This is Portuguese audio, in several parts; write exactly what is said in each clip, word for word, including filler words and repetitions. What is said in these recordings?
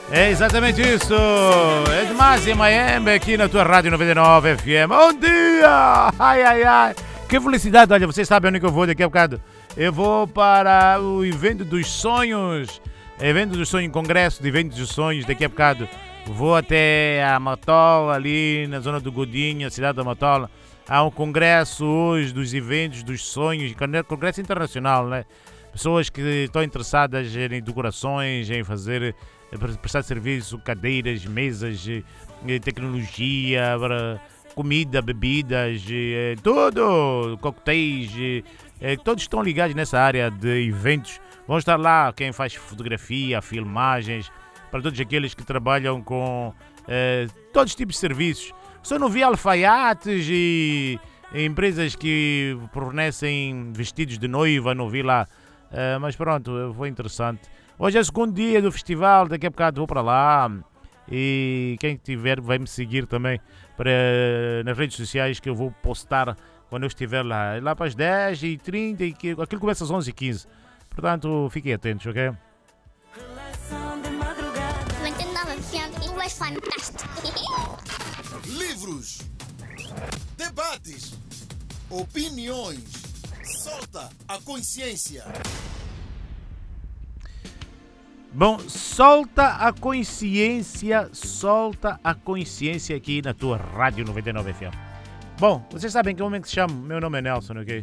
É exatamente isso. É demais em Miami, aqui na tua Rádio noventa e nove F M. Bom dia! Ai, ai, ai. Que felicidade. Olha, vocês sabem onde que eu vou daqui a bocado. Eu vou para o evento dos sonhos. Evento dos sonhos, congresso de eventos dos sonhos daqui a bocado. Vou até a Matola, ali na zona do Godinho, cidade da Matola. Há um congresso hoje dos eventos dos sonhos, congresso internacional, né? Pessoas que estão interessadas em decorações, em fazer, prestar serviço, cadeiras, mesas, tecnologia, comida, bebidas, tudo, coquetéis, todos estão ligados nessa área de eventos. Vão estar lá quem faz fotografia, filmagens, para todos aqueles que trabalham com eh, todos os tipos de serviços. Só não vi alfaiates e, e empresas que fornecem vestidos de noiva, não vi lá. Uh, mas pronto, foi interessante. Hoje é o segundo dia do festival, daqui a bocado vou para lá. E quem tiver vai me seguir também para, nas redes sociais, que eu vou postar quando eu estiver lá. Lá para as dez e trinta, e aquilo começa às onze e quinze. Portanto, fiquem atentos, ok? Livros, debates, opiniões. Solta a consciência. Bom, solta a consciência, solta a consciência aqui na tua Rádio noventa e nove F M. Bom, vocês sabem que é o momento que se chama. Meu nome é Nelson, ok?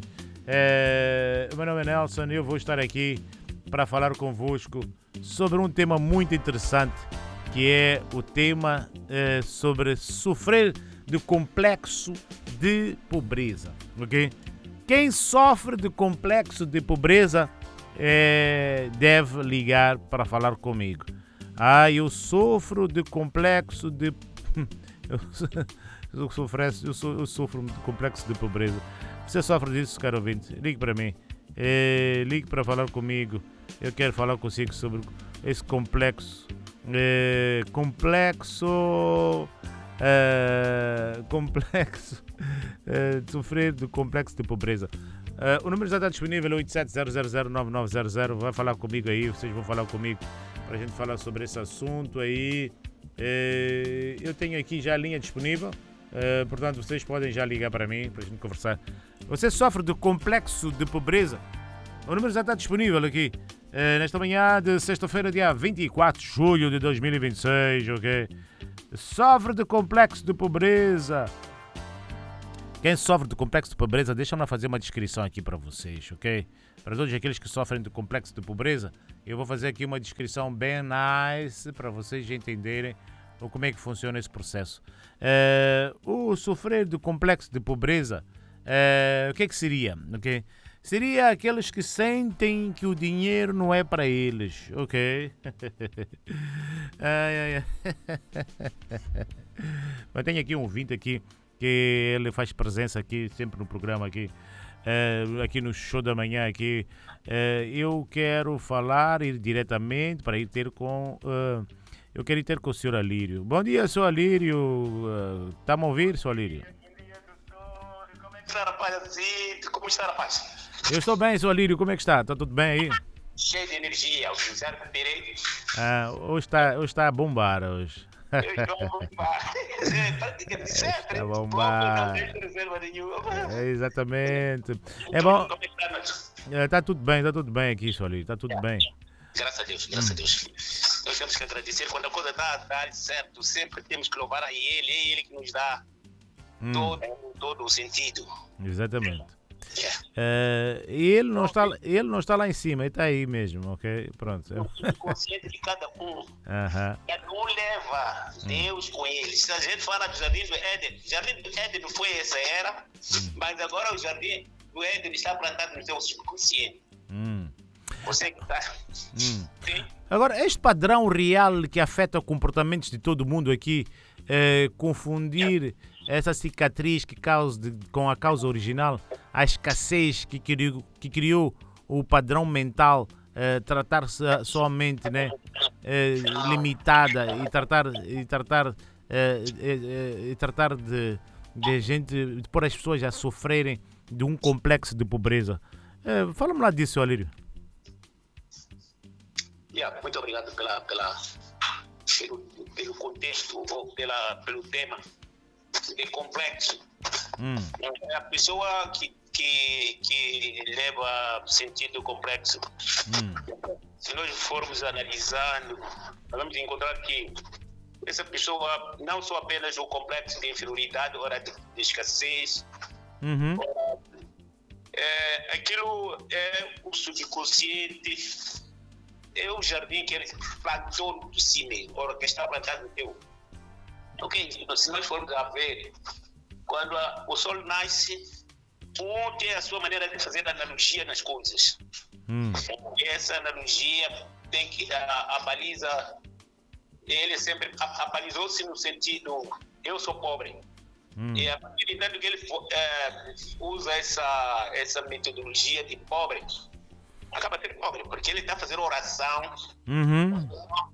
É, meu nome é Nelson e eu vou estar aqui para falar convosco sobre um tema muito interessante, que é o tema é, sobre sofrer de complexo de pobreza, ok? Quem sofre de complexo de pobreza é, deve ligar para falar comigo. Ah, eu sofro de complexo de... eu, eu, sofro, eu, sofro, eu sofro de complexo de pobreza. Você sofre disso, caro ouvinte? Ligue para mim. É, ligue para falar comigo. Eu quero falar consigo sobre esse complexo. É, complexo... É, complexo... É, sofrer de complexo de pobreza. Uh, o número já está disponível, oito sete zero zero zero nove nove zero zero. Vai falar comigo aí, vocês vão falar comigo para a gente falar sobre esse assunto aí. Uh, eu tenho aqui já a linha disponível, uh, portanto vocês podem já ligar para mim para a gente conversar. Você sofre de complexo de pobreza? O número já está disponível aqui uh, nesta manhã de sexta-feira, dia vinte e quatro de julho de dois mil e vinte e seis, ok? Sofre de complexo de pobreza. Quem sofre de complexo de pobreza, deixa-me fazer uma descrição aqui para vocês, ok? Para todos aqueles que sofrem de complexo de pobreza, eu vou fazer aqui uma descrição bem nice para vocês entenderem como é que funciona esse processo. Uh, o sofrer de complexo de pobreza, uh, o que é que seria, ok? Seria aqueles que sentem que o dinheiro não é para eles, ok? ai, ai, ai. Mas tenho aqui um ouvinte aqui, que ele faz presença aqui, sempre no programa aqui, uh, aqui no show da manhã aqui. Uh, eu quero falar, ir diretamente para ir ter com... Uh, eu quero ir ter com o senhor Alírio. Bom dia, senhor Alírio. Está uh, a me ouvir, senhor Alírio? Como é que está, rapaz? Como está, rapaz? Eu estou bem, senhor Alírio. Como é que está? Está tudo bem aí? Cheio de energia. O José Pereira. Ah, hoje está, hoje está a bombar, hoje. Eu estou a bombar. Está a bombar. É, exatamente. É bom. Está tudo bem, está tudo bem aqui, senhor Alírio. Está tudo bem. Graças a Deus, graças a Deus. Nós temos que agradecer quando a coisa está a dar certo. Sempre temos que louvar a Ele. É Ele que nos dá hum. todo, todo o sentido. Exatamente. Yeah. Uh, ele, não está, ele não está lá em cima, ele está aí mesmo, ok? Pronto. Eu sou consciente de cada um. Uh-huh. Cada um leva Deus hum. com ele. Se a gente fala do jardim do Éden, o jardim do Éden não foi essa era, hum. mas agora o jardim do Éden está plantado no seu subconsciente. Hum. Você que está. Hum. Agora, este padrão real que afeta comportamentos de todo mundo aqui, é, confundir yeah. essa cicatriz que causa de, com a causa original, a escassez que criou, que criou o padrão mental, é, tratar-se somente, né, é, limitada e tratar, e tratar, é, é, é, tratar de, de gente, de pôr as pessoas a sofrerem de um complexo de pobreza. É, fala-me lá disso, Alírio. Yeah, muito obrigado pela, pela, pelo, pelo contexto ou pela, pelo tema de complexo. Hum. É a pessoa que, que, que leva sentido complexo. Hum. Se nós formos analisando, vamos encontrar que essa pessoa não só apenas o complexo de inferioridade, hora de, de escassez, Uhum. é, aquilo é o subconsciente, é o jardim que ele plantou no si mesmo, ou que está plantado no teu. Ok, se nós formos a ver, quando a, o sol nasce, um tem a sua maneira de fazer analogia nas coisas. Hum. E essa analogia tem que, a, a baliza dele sempre abalizou-se no sentido, eu sou pobre. Hum. E a partir de tanto que ele é, usa essa, essa metodologia de pobre, acaba sendo pobre, porque ele está fazendo oração. Uhum.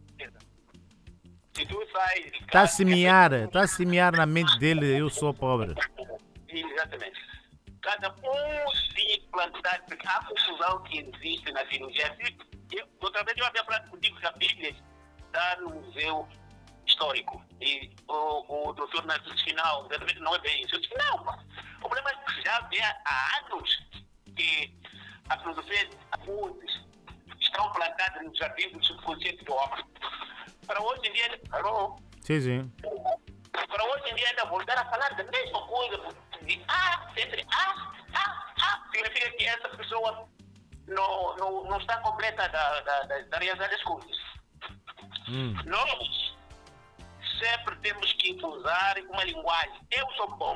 Se tu sai... Está a semear, está a semear na mente dele, eu sou pobre. Exatamente. Cada um tem plantado, porque há confusão que existe na cirurgia. Eu, outra vez eu havia falado contigo que a Bíblia está no museu histórico. E o, o doutor Narciso Final, exatamente não é bem isso. Eu disse, não, o problema é que já havia há anos que a filosofia de abusos estão plantadas no jardim do subconsciente do homem. Para hoje em dia, parou. Sim, sim. Para hoje em dia ainda voltar a falar da mesma coisa, de ah, sempre ah, ah, ah, significa que essa pessoa não, não, não está completa da, da, da, da realidade das coisas. Hum. Nós sempre temos que usar uma linguagem. Eu sou bom,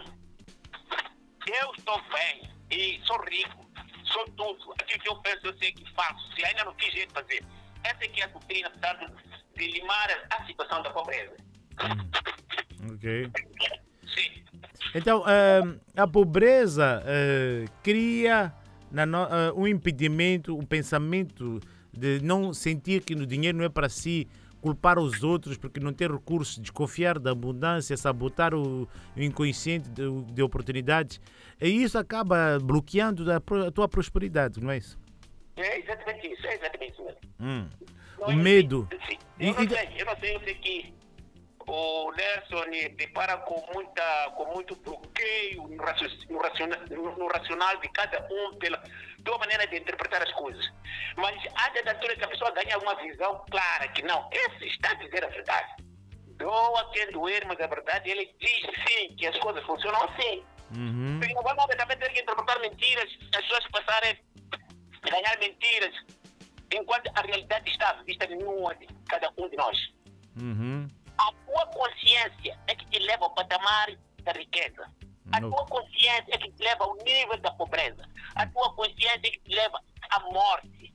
eu estou bem e sou rico, sou tudo. Aquilo que eu penso, eu sei que faço. Se ainda não fiz jeito de fazer. Essa aqui é a doutrina, portanto, de limar a situação da pobreza. Hum. Ok. Sim. Então, uh, a pobreza uh, cria na no, uh, um impedimento, um pensamento de não sentir que o dinheiro não é para si, culpar os outros porque não tem recursos, desconfiar da abundância, sabotar o, o inconsciente de, de oportunidades. E isso acaba bloqueando a, a tua prosperidade, não é isso? É exatamente isso, é exatamente isso mesmo. Hum. Não, O eu medo. sei, E- eu, não e- sei, eu não sei, eu sei que o Nelson depara com, muita, com muito bloqueio no raciocínio, no racional, no racional de cada um, pela tua maneira de interpretar as coisas. Mas há de altura que a pessoa ganha uma visão clara que não, esse está a dizer a verdade. Doa quem doer, mas a verdade ele diz sim, que as coisas funcionam assim. Uhum. Porque não vamos também ter que interpretar mentiras, as pessoas passarem a ganhar mentiras, enquanto a realidade está vista nua de cada um de nós. Uhum. A tua consciência é que te leva ao patamar da riqueza. A Não. tua consciência é que te leva ao nível da pobreza. A tua consciência é que te leva à morte.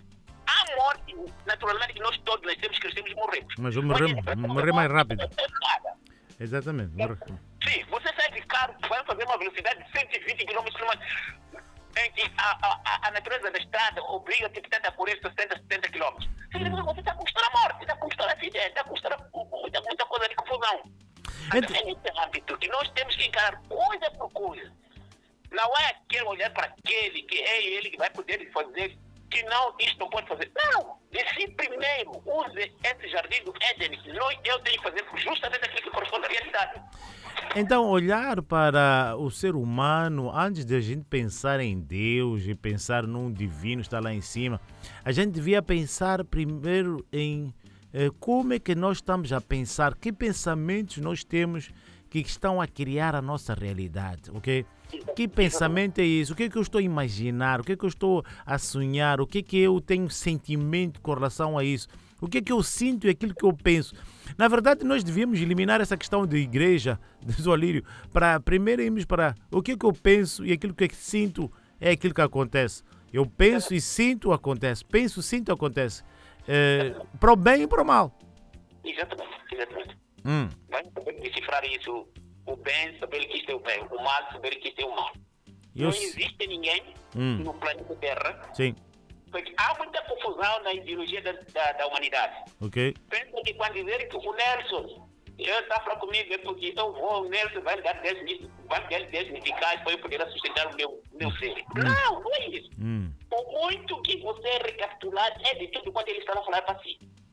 A morte, naturalmente, que nós todos nascemos, crescemos e morremos. Mas eu morri- Mas, morri mais rápido. Nada. Exatamente. Morri. Sim, você sai de carro, vai fazer uma velocidade de cento e vinte quilômetros por hora, em que a, a, a natureza da estrada obriga-te a correr sessenta, setenta quilômetros. Significa que você está a conquistar a morte, está a conquistar a acidente, está a conquistar muita, muita coisa de confusão. Ent- É nesse âmbito que nós temos que encarar coisa por coisa. Não é aquele olhar para aquele que é ele que vai poder fazer, que não, isto não pode fazer. Não, de si primeiro, use esse jardim do Éden. Nós, eu tenho que fazer justamente aquilo que corresponde à realidade. Então, olhar para o ser humano, antes de a gente pensar em Deus e pensar num divino que está lá em cima, a gente devia pensar primeiro em eh, como é que nós estamos a pensar, que pensamentos nós temos que estão a criar a nossa realidade, ok? Que pensamento é isso? O que é que eu estou a imaginar? O que é que eu estou a sonhar? O que é que eu tenho sentimento com relação a isso? O que é que eu sinto e aquilo que eu penso? Na verdade, nós devíamos eliminar essa questão de igreja, de Zolírio, para primeiro irmos para o que é que eu penso e aquilo que eu sinto é aquilo que acontece. Eu penso e sinto, acontece. Penso, sinto, acontece. É, para o bem e para o mal. Exatamente, exatamente. Hum. Vamos saber decifrar isso. O bem, saber que isto é o bem. O mal, saber que isto é o mal. Eu Não s- existe ninguém Hum. no planeta Terra, Sim, porque há muita confusão na ideologia da, da, da humanidade. ok. Pensa que quando dizer que o Nelson, ele está a falar comigo, é porque eu vou, o Nelson vai me dar dez mil, vai me dar dez meticais para eu poder sustentar o meu, meu ser. Não, não é isso. Hum. O muito que você recapitular é de tudo quanto ele estava a falar para si.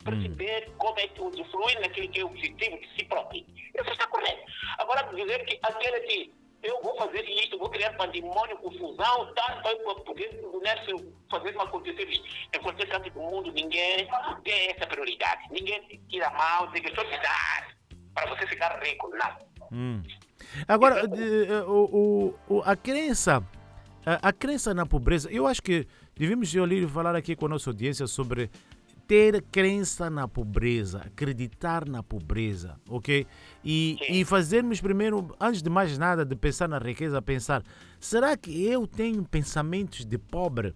perceber como é que usufruir naquilo que é o objetivo de si próprio. Isso está correto. Agora, dizer que aquele que eu vou fazer isto, vou criar patrimônio, confusão, tanto para poder né, fazer uma acontecer isto. Em qualquer canto do mundo, ninguém tem essa prioridade. Ninguém tira a mão, diz que só te dar para você ficar rico. Não. Hum. Agora, o, o, a crença, a, a crença na pobreza, eu acho que devemos ouvir falar aqui com a nossa audiência sobre ter crença na pobreza, acreditar na pobreza, ok? E, e fazermos primeiro, antes de mais nada, de pensar na riqueza, pensar, será que eu tenho pensamentos de pobre?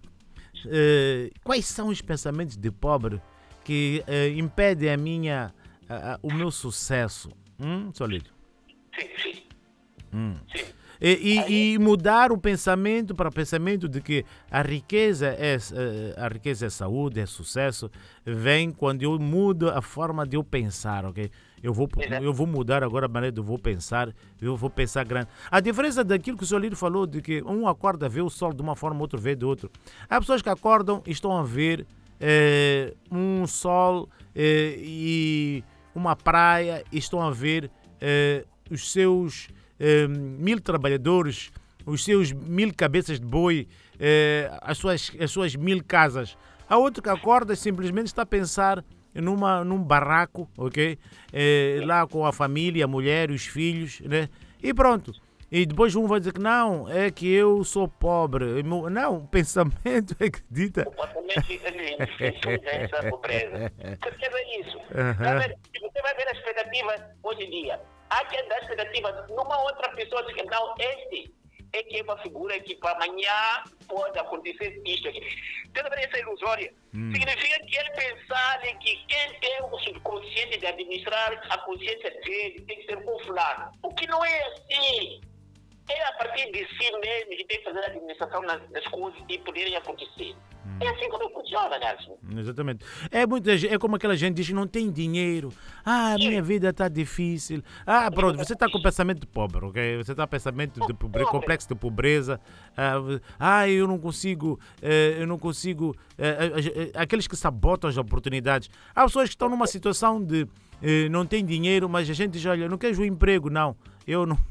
Uh, quais são os pensamentos de pobre que uh, impedem a minha, uh, uh, o meu sucesso? Hum, Solírio? Sim, sim. Hum. Sim. E, e, e mudar o pensamento para o pensamento de que a riqueza é a riqueza é saúde, é sucesso, vem quando eu mudo a forma de eu pensar, ok? Eu vou, eu vou mudar agora a maneira de eu vou pensar, eu vou pensar grande. A diferença daquilo que o Solírio falou, de que um acorda a ver o sol de uma forma, outro vê de outro. Há pessoas que acordam e estão a ver eh, um sol eh, e uma praia e estão a ver eh, os seus eh, mil trabalhadores, os seus mil cabeças de boi, eh, as, suas, as suas mil casas. Há outro que acorda e simplesmente está a pensar numa, num barraco, ok? Eh, lá com a família, a mulher, os filhos, né? E pronto. E depois um vai dizer que não, é que eu sou pobre. Não, o pensamento acredita. O pensamento é essa pobreza. Você vê isso. Uhum. Você vai ver a expectativa hoje em dia. Há quem dá expectativa numa outra pessoa diz que não, este é que é uma figura que para amanhã pode acontecer isto aqui. Você deveria ser ilusória. Hum. Significa que ele pensar que quem tem o subconsciente de administrar a consciência dele tem que ser um fulano. O que não é assim. É a partir de si mesmo que tem que fazer a administração nas, nas coisas e poderem acontecer. Hum. É assim como funciona, Nelson. Exatamente. É, muita, é como aquela gente diz que não tem dinheiro. Ah, a minha vida está difícil. Ah, pronto, você está com pensamento de pobre, ok? Você está com pensamento de pobre, complexo de pobreza. Ah, eu não consigo, eu não consigo. Aqueles que sabotam as oportunidades. Há pessoas que estão numa situação de não tem dinheiro, mas a gente diz, olha, não queres um emprego, não. Eu não.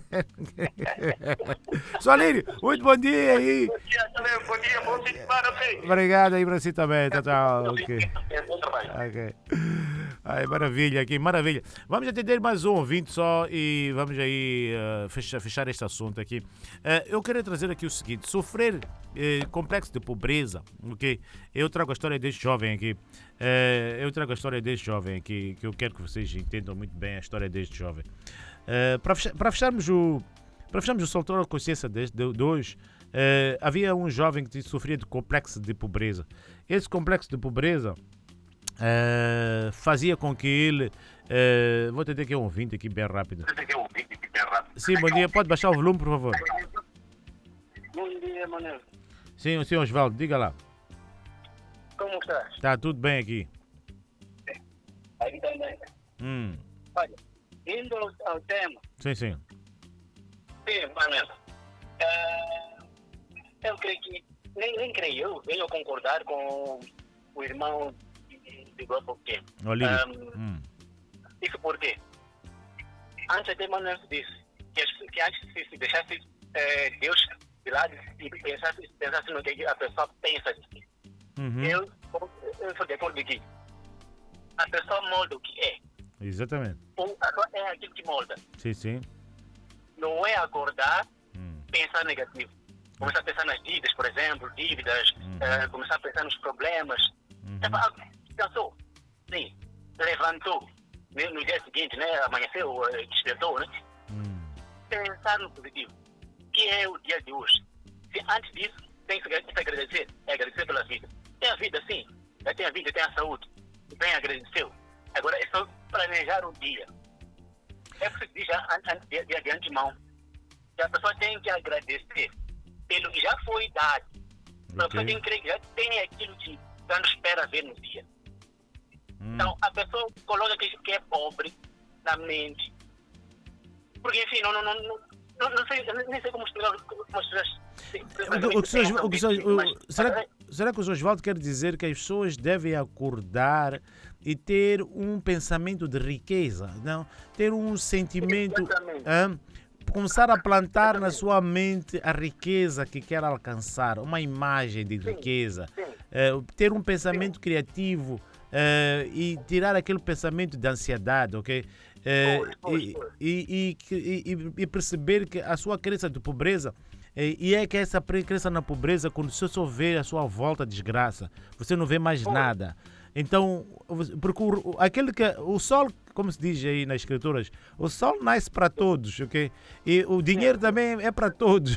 Solírio, muito bom dia aí. Bom dia, também. Bom dia, bom dia para você. Obrigado aí para si também. Tchau, tchau. Ok. Ok. Ai, maravilha aqui, maravilha. Vamos atender mais um ouvinte só e vamos aí uh, fechar, fechar este assunto aqui. Uh, eu quero trazer aqui o seguinte: sofrer uh, complexo de pobreza, ok? Eu trago a história deste jovem aqui. Uh, eu trago a história deste jovem aqui, que eu quero que vocês entendam muito bem a história deste jovem. Uh, para, fechar, para fecharmos o para fecharmos o soltar a consciência de, de, de hoje, uh, havia um jovem que sofria de complexo de pobreza. Esse complexo de pobreza uh, fazia com que ele uh, vou tentar aqui um ouvinte aqui bem rápido. Sim, bom dia, pode baixar o volume, por favor. Bom dia, Manuel. Sim, o senhor Osvaldo, diga lá. Como estás? Está tudo bem aqui. Aí também. Hum. Olha, indo ao, ao tema. Sim, sim. Sim, Manuel. Uh, eu creio que, nem, nem creio eu, venho concordar com o irmão de, de grupo que Olívio. Um, hum. Isso porque, antes até Manuel disse que, que antes se, se deixasse eh, Deus de lado e pensasse, pensasse no que a pessoa pensa de si. Uhum. Eu, eu sou de acordo de que a pessoa molda o que é. Exatamente. Ou é aquilo que molda. Sim, sim. Não é acordar, Hum. pensar negativo. Começar a pensar nas dívidas, por exemplo, dívidas, Uhum. eh, começar a pensar nos problemas. Uhum. É, pensou, sim, levantou. No, no dia seguinte, né, amanheceu, eh, despertou, né? Hum. Pensar no positivo. Que é o dia de hoje. Se antes disso, tem que se agradecer. É agradecer pela vida. Tem a vida, sim. Já tem a vida, tem a saúde. Bem, agradeceu. Agora é só planejar o dia. É o que se diz de, de, de antemão. Que a pessoa tem que agradecer pelo que já foi dado. A pessoa tem que crer que já tem aquilo que já nos espera ver no dia. Hum. Então, a pessoa coloca que, que é pobre na mente. Porque, enfim, não, não, não, não, não, não sei, nem sei como explicar. Como explicar. O, o, o, o, o, será, será que o Osvaldo quer dizer que as pessoas devem acordar e ter um pensamento de riqueza, não? Ter um sentimento, Exatamente. hã? Começar a plantar na Exatamente. sua mente a riqueza que quer alcançar, uma imagem de Sim, riqueza, sim. eh, ter um pensamento criativo eh, e tirar aquele pensamento de ansiedade, ok? Eh, Pois, pois, e, pois. e, e, e- e perceber que a sua crença de pobreza eh, e é que essa pre- crença na pobreza, quando você só vê a sua volta desgraça, você não vê mais Pois. nada. Então, porque o, o- aquele que o sol, como se diz aí nas escrituras, o sol nasce para todos, ok? E o dinheiro também é para todos.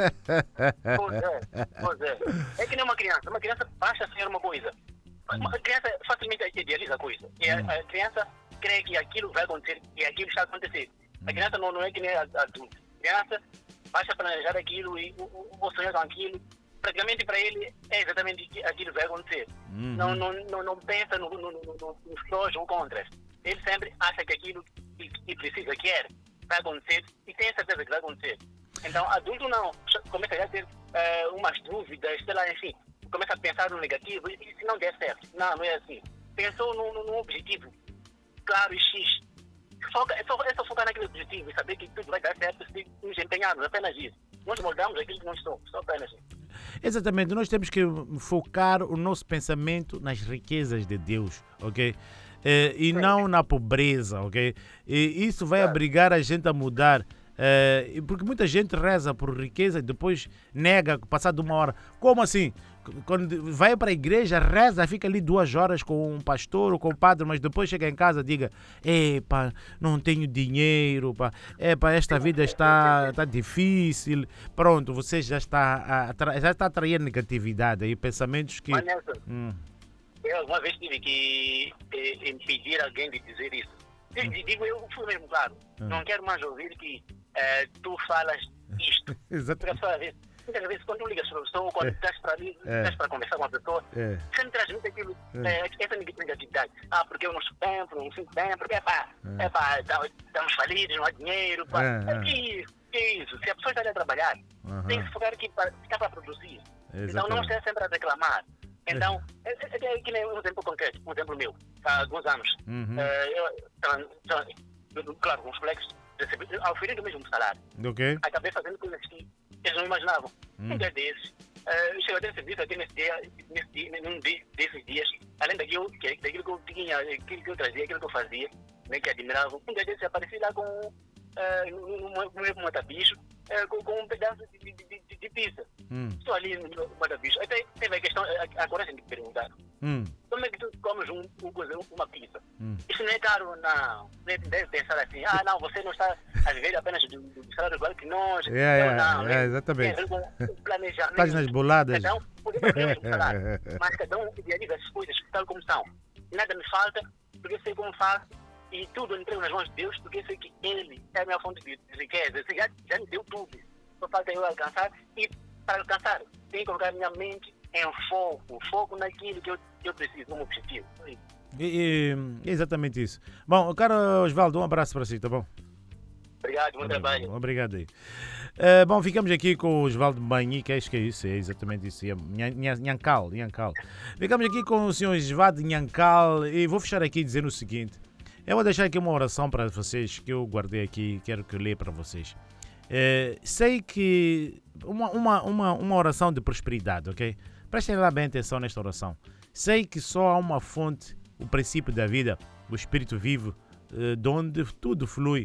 Pois é, pois é. É que nem uma criança. Uma criança basta ser uma coisa. Uma criança facilmente idealiza a coisa. E a, a criança crê que aquilo vai acontecer e aquilo está a acontecer. A criança não, não é que nem a a adulto. A criança basta planejar aquilo e o- o- ou sonhar com aquilo. Praticamente para ele é exatamente que aquilo vai acontecer. Uhum. Não, não, não, não pensa no, no, no, no, nos prós ou contras. Ele sempre acha que aquilo que, que precisa, quer, vai acontecer e tem certeza que vai acontecer. Então, adulto não. Começa a ter eh, umas dúvidas, sei lá, enfim. Começa a pensar no negativo e, e se não der certo. Não, não é assim. Pensou num, num- num objetivo claro e X. Foca, é, só, é só focar naquele objetivo e saber que tudo vai dar certo se nos empenharmos, apenas isso. Nós moldamos aquilo que nós somos, só apenas isso. Exatamente, nós temos que focar o nosso pensamento nas riquezas de Deus, ok? Eh, e não na pobreza, ok? E isso vai Claro. obrigar a gente a mudar. eh, e porque muita gente reza por riqueza e depois nega, passado uma hora. Como assim? C- Quando vai para a igreja, reza, fica ali duas horas com um pastor ou com o padre, mas depois chega em casa e diga: Epa, não tenho dinheiro, pá. Epa, esta vida está, está difícil. Pronto, você já está a, atra- já está a atrair negatividade e pensamentos que. Mas, Nelson, Hum, eu alguma vez tive que eh, impedir alguém de dizer isso. Di- Digo eu, fui mesmo claro. Não quero mais ouvir que eh, tu falas isto. exato. Porque a pessoa, às vezes, muitas vezes, quando tu ligas para a pessoa, ou quando É. estás para ali, É. estás para conversar com a pessoa, É. sempre transmite aquilo, É. eh, essa negatividade. Ah, porque eu não sou bem, porque eu não sinto bem, porque, epá, epá, tá- estamos falidos, não há dinheiro. Pá. É, é. É que isso, que isso. Se a pessoa está ali a trabalhar, Aham. tem que se focar aqui para, está para produzir. Então não Exatamente. esteja sempre a reclamar. Então, é, é, é que nem um exemplo concreto, um exemplo meu, há alguns anos. Uhum. eh, eu, tran- tran- eu, claro, com os colegas, recebi, oferecendo o mesmo salário. Ok? Acabei fazendo coisas que eles não imaginavam. Hum. Um dia desses, eh, eu cheguei a ter serviço aqui nesse dia, nesse dia, num de- desses dias, além daquilo que, daquilo que eu tinha, aquilo que eu trazia, aquilo que eu fazia, né, que admiravam. Um dia desses apareci lá com eh, num num mata-bicho, eh, com, com um pedaço de, de, de, de, de pizza. Hum. Estou ali no mata-bicho. Até teve a questão, a, a coragem de perguntar. Hum. Como é que tu comes um, um, coisa, uma pizza? Hum. Isso não é caro, não. Deve, deve pensar assim, ah, não, você não está a viver apenas do, do salário igual que nós. É, é, Eu não, é, né? exatamente. Tem a ver com o planejamento. Páginas boladas. Cada um podemos ter o mesmo salário, mas cada um idealiza as coisas tal como são. Nada me falta, porque eu sei como faço, e tudo eu entrego nas mãos de Deus, porque eu sei que Ele é a minha fonte de de riqueza. Ele já, já me deu tudo. Só falta eu alcançar, e para alcançar, tenho que colocar minha mente em foco, foco naquilo que eu, que eu preciso, como objetivo. E, e- é exatamente isso. Bom, caro Osvaldo, um abraço para si, tá bom? Obrigado, bom trabalho. Obrigado aí. Eh, bom, ficamos aqui com o Osvaldo Banhica, acho que é isso, é exatamente isso. É Nha- Nha- Nhancal, Nhancal. Ficamos aqui com o senhor Osvaldo Nhancal e vou fechar aqui dizendo o seguinte. Eu vou deixar aqui uma oração para vocês que eu guardei aqui, quero que eu leia para vocês. Eh, sei que uma, uma, uma, uma oração de prosperidade, ok? Prestem lá bem atenção nesta oração. Sei que só há uma fonte, o princípio da vida, o Espírito vivo, eh, de onde tudo flui.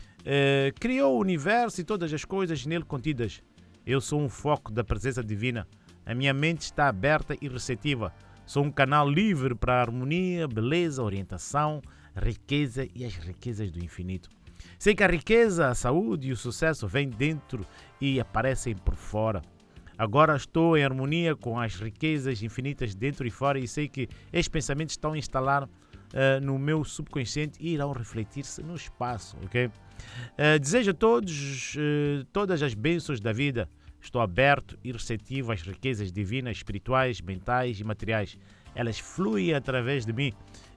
Eh, criou o universo e todas as coisas nele contidas. Eu sou um foco da presença divina. A minha mente está aberta e receptiva. Sou um canal livre para a harmonia, beleza, orientação, riqueza e as riquezas do infinito. Sei que a riqueza, a saúde e o sucesso vêm dentro e aparecem por fora. Agora estou em harmonia com as riquezas infinitas dentro e fora e sei que estes pensamentos estão a instalar eh, no meu subconsciente e irão refletir-se no espaço, ok? Eh, desejo a todos eh, todas as bênçãos da vida. Estou aberto e receptivo às riquezas divinas, espirituais, mentais e materiais. Elas fluem através de mim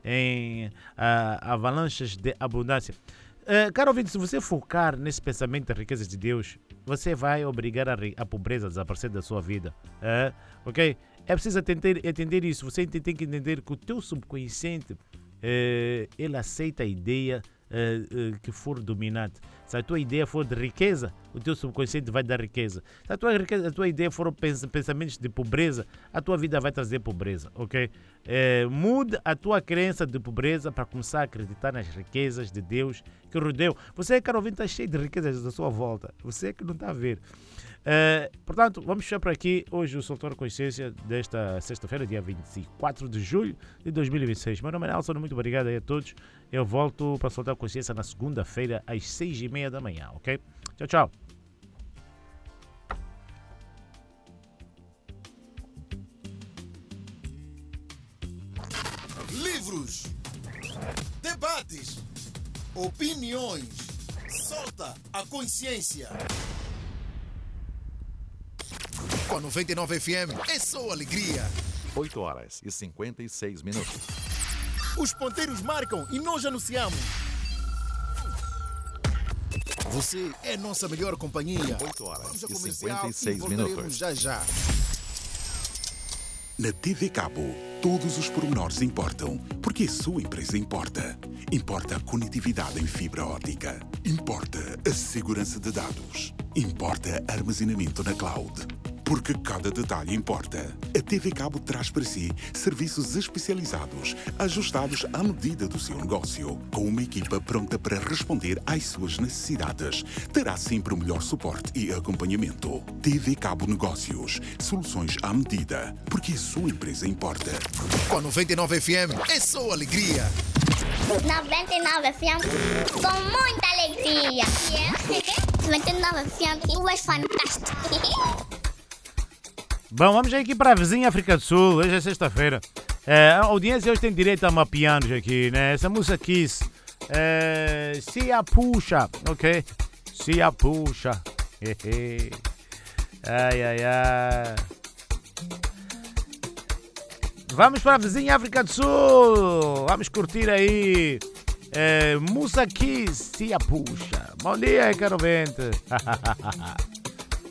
em ah, avalanches de abundância. Uh, caro ouvinte, se você focar nesse pensamento das riquezas de Deus, você vai obrigar a, ri- a pobreza a desaparecer da sua vida. Uh, ok? É preciso entender, entender isso. Você tem que entender que o teu subconsciente eh, ele aceita a ideia eh, eh, que for dominante. Se a tua ideia for de riqueza, o teu subconsciente vai dar riqueza. Se a tua, riqueza, a tua ideia for pens pensamentos de pobreza, a tua vida vai trazer pobreza, ok? É, mude a tua crença de pobreza para começar a acreditar nas riquezas de Deus que rodeia. Você, caro ouvinte, está cheio de riquezas à sua volta. Você que não está a ver. É, portanto, vamos fechar por aqui hoje o Soltar a Consciência desta sexta-feira, dia vinte e quatro de julho de dois mil e vinte e seis. Meu nome é Nelson, muito obrigado aí a todos. Eu volto para Soltar a Consciência na segunda-feira, às seis e meia da manhã, ok? Tchau, tchau. Livros, debates, opiniões. Solta a consciência. Com a noventa e nove F M é só alegria. oito horas e cinquenta e seis minutos. Os ponteiros marcam e nós anunciamos. Você é nossa melhor companhia. oito horas Vamos ao e comercial cinquenta e seis e voltaremos minutos. já já. Na T V Cabo, todos os pormenores importam, porque a sua empresa importa. Importa a conectividade em fibra óptica. Importa a segurança de dados. Importa armazenamento na cloud. Porque cada detalhe importa. A T V Cabo traz para si serviços especializados, ajustados à medida do seu negócio, com uma equipa pronta para responder às suas necessidades. Terá sempre o melhor suporte e acompanhamento. T V Cabo Negócios. Soluções à medida. Porque a sua empresa importa. Com a noventa e nove F M é só alegria. noventa e nove F M com muita alegria. noventa e nove F M, tu és fantástico. Bom, vamos aqui para a vizinha África do Sul. Hoje é sexta-feira. É, a audiência hoje tem direito a mapeanos aqui, né? Essa música Kiss. É, se a puxa, ok? Se a puxa. Ai, ai, ai. Vamos para a vizinha África do Sul. Vamos curtir aí. É, Musa Kiss, se a puxa. Bom dia, caro vento.